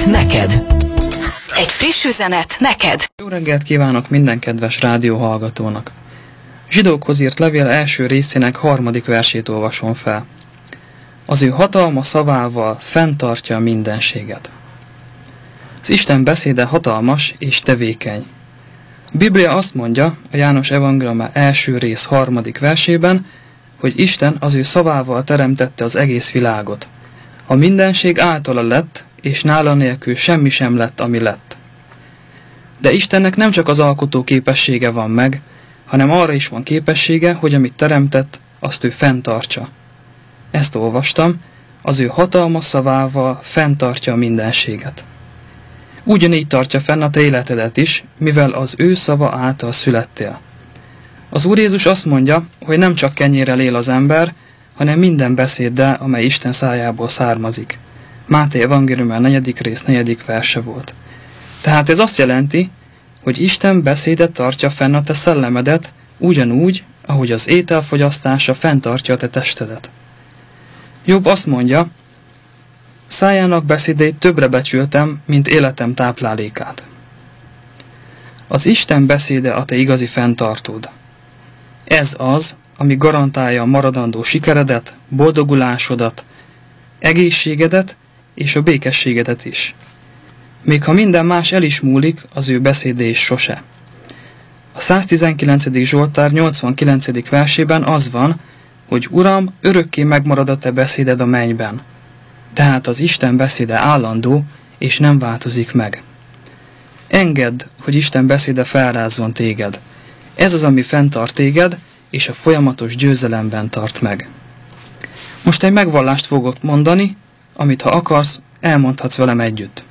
neked. Egy friss üzenet neked. Jó reggelt kívánok minden kedves rádióhallgatónak. Zsidókhoz írt levél első részének 3. versét olvasom fel. Az ő hatalma szavával fenntartja a mindenséget. Az Isten beszéde hatalmas és tevékeny. A Biblia azt mondja a János evangéliuma első rész 3. versében, hogy Isten az ő szavával teremtette az egész világot. A mindenség általa lett, és nála nélkül semmi sem lett, ami lett. De Istennek nem csak az alkotó képessége van meg, hanem arra is van képessége, hogy amit teremtett, azt ő fenntartsa. Ezt olvastam, az ő hatalma szavával fenntartja a mindenséget. Ugyanígy tartja fenn a te életedet is, mivel az ő szava által születtél. Az Úr Jézus azt mondja, hogy nem csak kenyérrel él az ember, hanem minden beszéddel, amely Isten szájából származik. Máté evangéliuma 4. rész 4. verse volt. Tehát ez azt jelenti, hogy Isten beszédet tartja fenn a te szellemedet, ugyanúgy, ahogy az ételfogyasztása fenntartja a te testedet. Jobb azt mondja, szájának beszédeit többre becsültem, mint életem táplálékát. Az Isten beszéde a te igazi fenntartód. Ez az, ami garantálja a maradandó sikeredet, boldogulásodat, egészségedet és a békességedet is. Még ha minden más el is múlik, az ő beszéde is sose. A 119. Zsoltár 89. versében az van, hogy Uram, örökké megmarad a te beszéded a mennyben. Tehát az Isten beszéde állandó, és nem változik meg. Engedd, hogy Isten beszéde felrázzon téged. Ez az, ami fenntart téged, és a folyamatos győzelemben tart meg. Most egy megvallást fogok mondani, amit ha akarsz, elmondhatsz velem együtt.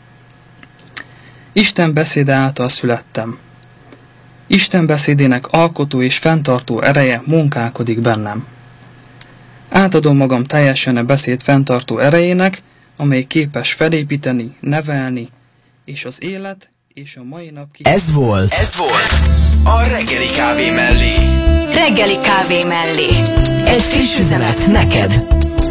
Isten beszéde által születtem. Isten beszédének alkotó és fenntartó ereje munkálkodik bennem. Átadom magam teljesen a beszéd fenntartó erejének, amely képes felépíteni, nevelni, és az élet és a mai nap Ez volt a reggeli kávé mellé. Reggeli kávé mellé. Egy friss üzenet neked.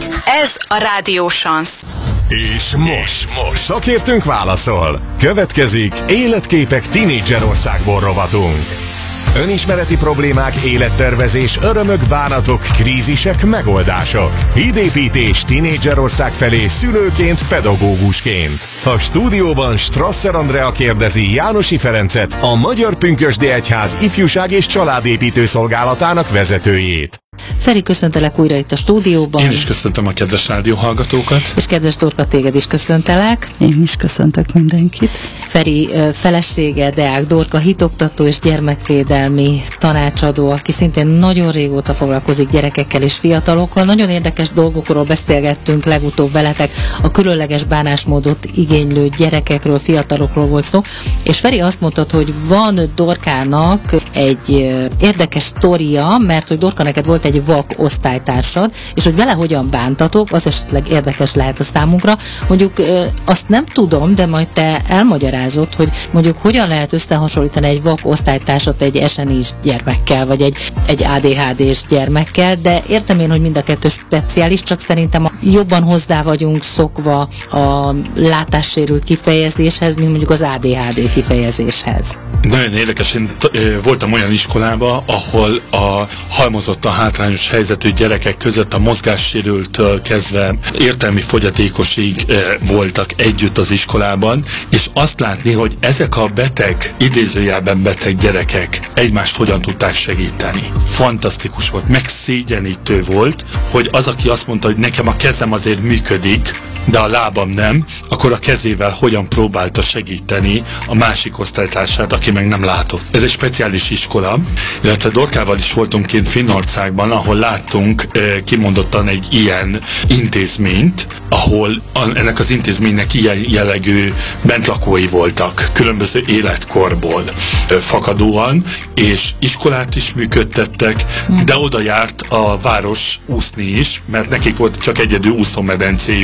Ez a Rádió Sansz. És most szakértőnk válaszol. Következik Életképek Tinédzserországból rovatunk. Önismereti problémák, élettervezés, örömök, bánatok, krízisek, megoldások. Hídépítés Tinédzserország felé szülőként, pedagógusként. A stúdióban Strasser Andrea kérdezi Jánosi Ferencet, a Magyar Pünkösdi Egyház ifjúság és családépítő szolgálatának vezetőjét. Feri, köszöntelek újra itt a stúdióban. Én is köszöntöm a kedves rádióhallgatókat. És kedves Dorka, téged is köszöntelek. Én is köszöntök mindenkit. Feri felesége, Deák Dorka, hitoktató és gyermekvédelmi tanácsadó, aki szintén nagyon régóta foglalkozik gyerekekkel és fiatalokkal. Nagyon érdekes dolgokról beszélgettünk legutóbb veletek, a különleges bánásmódot igénylő gyerekekről, fiatalokról volt szó, és Feri azt mondta, hogy van Dorkának egy érdekes sztoria, mert hogy Dorka, neked volt egy vak osztálytársad, és hogy vele hogyan bántatok, az esetleg érdekes lehet a számunkra. Mondjuk azt nem tudom, de majd te elmagyarázod, hogy mondjuk hogyan lehet összehasonlítani egy vak osztálytársat egy SNI-s gyermekkel, vagy egy ADHD-s gyermekkel, de értem én, hogy mind a kettő speciális, csak szerintem jobban hozzá vagyunk szokva a látássérült kifejezéshez, mint mondjuk az ADHD kifejezéshez. Nagyon érdekes, én voltam olyan iskolába, ahol a halmozottan hátrányos helyzetű gyerekek között a mozgássérültől kezdve értelmi fogyatékosig voltak együtt az iskolában, és azt látni, hogy ezek a beteg, idézőjelben beteg gyerekek egymást hogyan tudták segíteni. Fantasztikus volt, megszégyenítő volt, hogy az, aki azt mondta, hogy nekem a kezem azért működik, de a lábam nem, akkor a kezével hogyan próbálta segíteni a másik osztálytársát, aki meg nem látott. Ez egy speciális iskola, illetve Dorkával is voltunk kint Finnországban, ahol láttunk kimondottan egy ilyen intézményt, ahol ennek az intézménynek ilyen jellegű bentlakói voltak, különböző életkorból fakadóan, és iskolát is működtettek, de oda járt a város úszni is, mert nekik volt csak egyedül úszómedencéjük ennek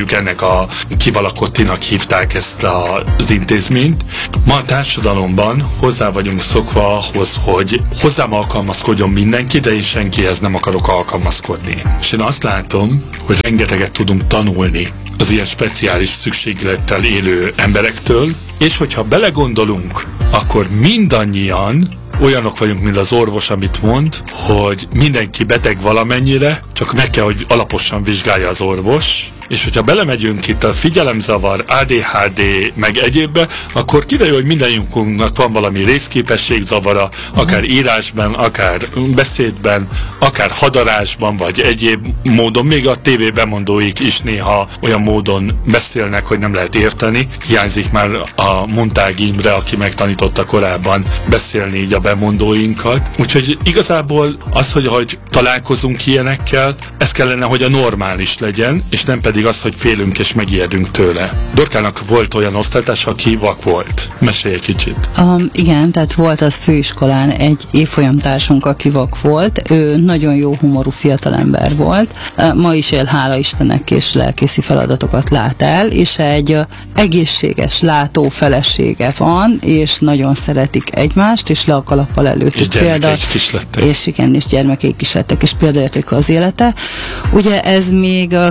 a Kivalakottinak hívták ezt az intézményt. Ma a társadalomban hozzá vagyunk szokva ahhoz, hogy hozzám alkalmazkodjon mindenki, de én senkihez nem akarok alkalmazkodni. És én azt látom, hogy rengeteget tudunk tanulni az ilyen speciális szükséglettel élő emberektől, és hogyha belegondolunk, akkor mindannyian olyanok vagyunk, mint az orvos, amit mond, hogy mindenki beteg valamennyire, csak meg kell, hogy alaposan vizsgálja az orvos, és hogyha belemegyünk itt a figyelemzavar, ADHD, meg egyébbe, akkor kiderül, hogy mindannyiunknak van valami részképességzavara, akár írásban, akár beszédben, akár hadarásban, vagy egyéb módon. Még a TV bemondóik is néha olyan módon beszélnek, hogy nem lehet érteni. Hiányzik már a Montág Imre, aki megtanította korábban beszélni így a bemondóinkat. Úgyhogy igazából az, hogy találkozunk ilyenekkel, ez kellene, hogy a normális legyen, és nem pedig az, hogy félünk és megijedünk tőle. Dorkának volt olyan osztálytársa, aki vak volt. Mesélj egy kicsit. Igen, tehát volt az főiskolán egy évfolyamtársunk, aki vak volt. Ő nagyon jó humorú fiatalember volt. Ma is él, hála Istennek, és lelkészi feladatokat lát el, és egy egészséges, látó felesége van, és nagyon szeretik egymást, és le a kalappal előttük. És gyermekeik is lettek. És igen, és gyermekeik is lettek, és példaértékű az élete. Ugye ez még a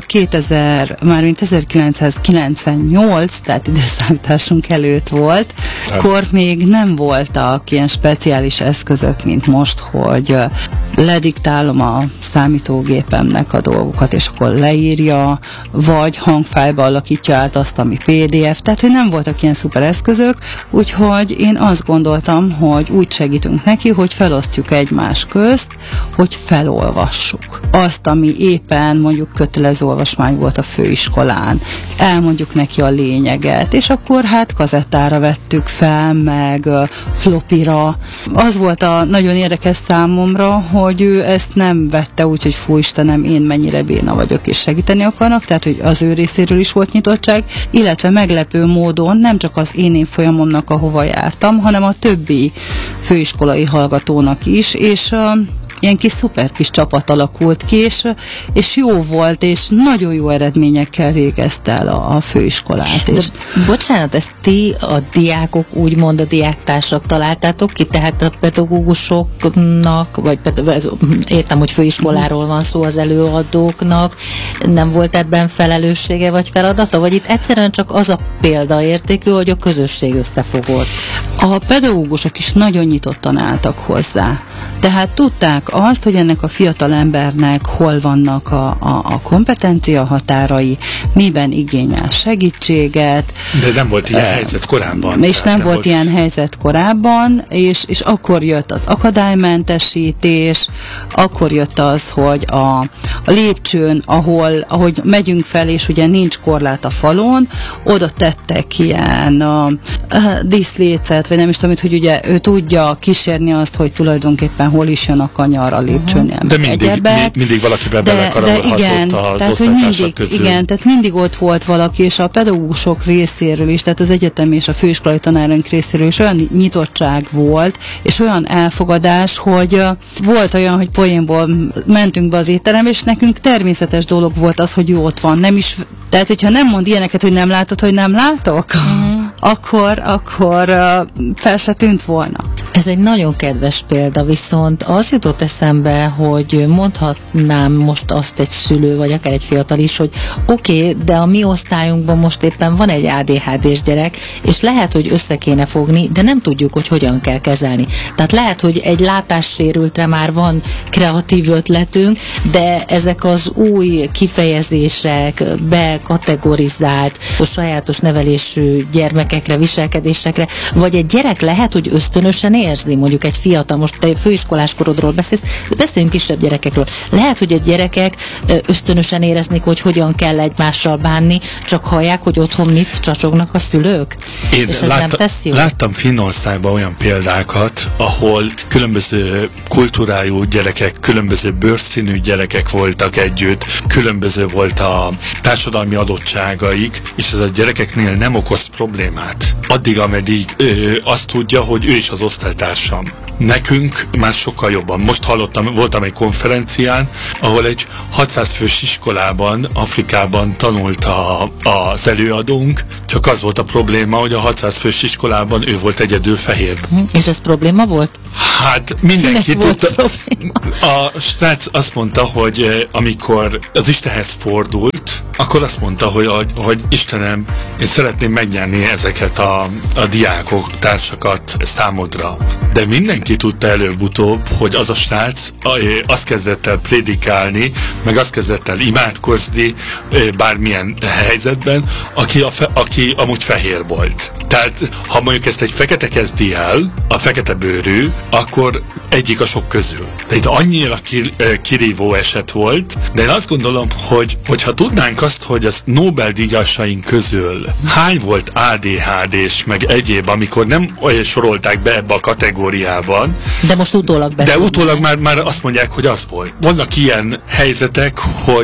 1998, tehát időszámításunk előtt volt, akkor még nem voltak ilyen speciális eszközök, mint most, hogy lediktálom a számítógépemnek a dolgokat, és akkor leírja, vagy hangfájlba alakítja át azt, ami PDF, tehát hogy nem voltak ilyen szuper eszközök, úgyhogy én azt gondoltam, hogy úgy segítünk neki, hogy felosztjuk egymás közt, hogy felolvassuk azt, ami éppen mondjuk kötelező olvasmány volt a főiskolán. Elmondjuk neki a lényeget, és akkor hát kazettára vettük fel, meg flopira. Az volt a nagyon érdekes számomra, hogy ő ezt nem vette úgy, hogy fú Istenem, én mennyire béna vagyok, és segíteni akarnak, tehát hogy az ő részéről is volt nyitottság, illetve meglepő módon nem csak az én folyamomnak, ahova jártam, hanem a többi főiskolai hallgatónak is, és ilyen kis szuper kis csapat alakult ki, és jó volt, és nagyon jó eredményekkel végezte el a főiskolát. És bocsánat, ezt ti a diákok, úgymond a diáktársak találtátok ki, tehát a pedagógusoknak, vagy értem, hogy főiskoláról van szó, az előadóknak nem volt ebben felelőssége vagy feladata, vagy itt egyszerűen csak az a példaértékű, hogy a közösség összefogott? A pedagógusok is nagyon nyitottan álltak hozzá. Tehát tudták azt, hogy ennek a fiatal embernek hol vannak a kompetencia határai, miben igényel segítséget. De nem volt ilyen helyzet korábban. És nem volt ilyen helyzet korábban, és akkor jött az akadálymentesítés, akkor jött az, hogy a lépcsőn, ahogy megyünk fel, és ugye nincs korlát a falon, oda tettek ilyen diszlécet, vagy nem is tudom, hogy ugye ő tudja kísérni azt, hogy tulajdonképpen hol is jön a kanyar a lépcsőnél. De mindig valakiben belekarolhatott az osztálytársak közül. Igen, tehát mindig ott volt valaki, és a pedagógusok részéről is, tehát az egyetem és a főiskolai tanárunk részéről is olyan nyitottság volt, és olyan elfogadás, hogy volt olyan, hogy poénból mentünk be az étterembe, és nekünk természetes dolog volt az, hogy ő ott van. Nem is, tehát, hogyha nem mond ilyeneket, hogy nem látod, hogy nem látok, akkor fel se tűnt volna. Ez egy nagyon kedves példa, viszont az jutott eszembe, hogy mondhatnám most azt egy szülő, vagy akár egy fiatal is, hogy oké, de a mi osztályunkban most éppen van egy ADHD-s gyerek, és lehet, hogy össze kéne fogni, de nem tudjuk, hogy hogyan kell kezelni. Tehát lehet, hogy egy látássérültre már van kreatív ötletünk, de ezek az új kifejezések, bekategorizált, a sajátos nevelésű gyermekekre, viselkedésekre, vagy egy gyerek lehet, hogy ösztönösen érzi, mondjuk egy fiatal, most te főiskolás korodról beszélsz, beszéljünk kisebb gyerekekről. Lehet, hogy a gyerekek ösztönösen éreznik, hogy hogyan kell egymással bánni, csak hallják, hogy otthon mit csacsognak a szülők. Én és ez nem teszi láttam Finnországban olyan példákat, ahol különböző kultúrájú gyerekek, különböző bőrszínű gyerekek voltak együtt, különböző volt a társadalmi adottságaik, és ez a gyerekeknél nem okoz problémát. Addig, ameddig azt tudja, hogy ő is az osztálytársam. Nekünk már sokkal jobban. Most voltam egy konferencián, ahol egy 600 fős iskolában, Afrikában tanult az előadónk, csak az volt a probléma, hogy a 600 fős iskolában ő volt egyedül fehérben. És ez probléma volt? Hát mindenki tudta. A srác azt mondta, hogy amikor az Istenhez fordult, akkor azt mondta, hogy Istenem, én szeretném megnyerni ezeket a diákok, társakat számodra. De mindenki tudta előbb-utóbb, hogy az a srác azt kezdett el prédikálni, meg azt kezdett el imádkozni bármilyen helyzetben, aki amúgy fehér volt. Tehát, ha mondjuk ezt egy fekete kezdi el, a fekete bőrű, akkor egyik a sok közül. De itt annyira kirívó eset volt, de én azt gondolom, hogyha tudnánk azt, hogy az Nobel-díjasaink közül hány volt ADHD-s, meg egyéb, amikor nem sorolták be ebbe a kategóriában. De most utólag De utólag már azt mondják, hogy az volt. Vannak ilyen helyzetek,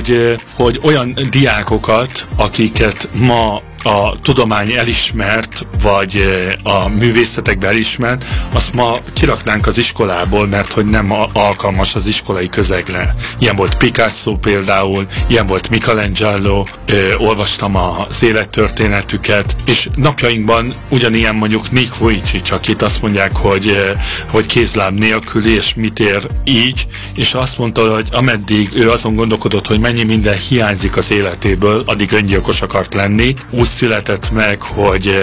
hogy olyan diákokat, akiket ma a tudomány elismert, vagy a művészetekben elismert, azt ma kiraknánk az iskolából, mert hogy nem alkalmas az iskolai közegre. Ilyen volt Picasso például, ilyen volt Michelangelo, olvastam az élettörténetüket, és napjainkban ugyanilyen mondjuk Nick Vujicic, akit azt mondják, hogy kézláb nélküli, és mit ér így, és azt mondta, hogy ameddig ő azon gondolkodott, hogy mennyi minden hiányzik az életéből, addig öngyilkos akart lenni. Úgy született meg, hogy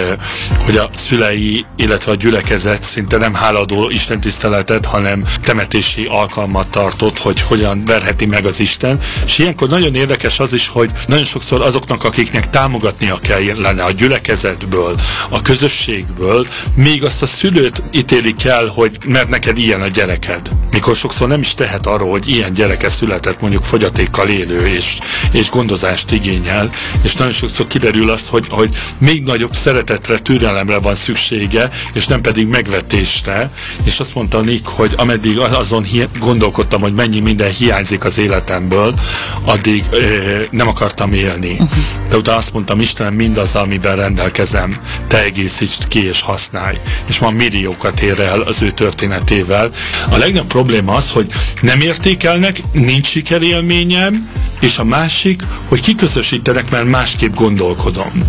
a szülei, illetve a gyülekezet szinte nem háladó istentiszteletet, hanem temetési alkalmat tartott, hogy hogyan verheti meg az Isten. És ilyenkor nagyon érdekes az is, hogy nagyon sokszor azoknak, akiknek támogatnia kellene a gyülekezetből, a közösségből, még azt a szülőt ítélik el, hogy mert neked ilyen a gyereked. Mikor sokszor nem is tehet arról, hogy ilyen gyereke született, mondjuk fogyatékkal élő és gondozást igényel, és nagyon sokszor kiderül az, hogy még nagyobb szeretetre, türelemre van szüksége, és nem pedig megvetésre, és azt mondta Nick, hogy ameddig azon gondolkodtam, hogy mennyi minden hiányzik az életemből, addig nem akartam élni. De utána azt mondtam, Istenem, mindaz, amiben rendelkezem, te egészítsd ki és használj. És ma milliókat ér el az ő történetével. A legnagyobb probléma az, hogy nem értékelnek, nincs sikerélményem, és a másik, hogy kiközösítenek, mert másképp gondolkodom.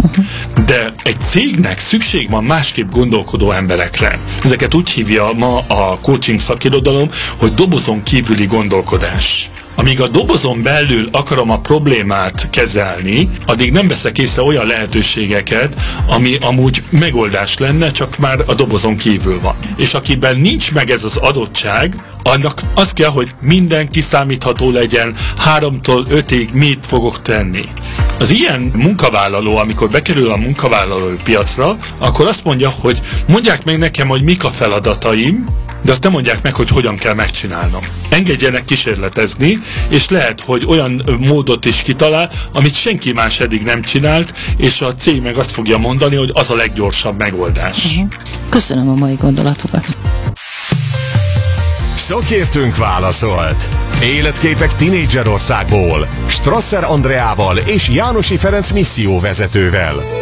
De egy cégnek szükség van másképp gondolkodó emberekre. Ezeket úgy hívja ma a coaching szakirodalom, hogy dobozon kívüli gondolkodás. Amíg a dobozon belül akarom a problémát kezelni, addig nem veszek észre olyan lehetőségeket, ami amúgy megoldás lenne, csak már a dobozon kívül van. És akiben nincs meg ez az adottság, annak az kell, hogy minden kiszámítható legyen, 3-tól 5-ig mit fogok tenni. Az ilyen munkavállaló, amikor bekerül a munkavállalói piacra, akkor azt mondja, hogy mondják meg nekem, hogy mik a feladataim, de azt nem mondják meg, hogy hogyan kell megcsinálnom. Engedjenek kísérletezni, és lehet, hogy olyan módot is kitalál, amit senki más eddig nem csinált, és a cég meg azt fogja mondani, hogy az a leggyorsabb megoldás. Köszönöm a mai gondolatokat. Szakértőnk válaszolt. Életképek Tínédzserországból. Strasser Andreával és Jánosi Ferenc misszióvezetővel.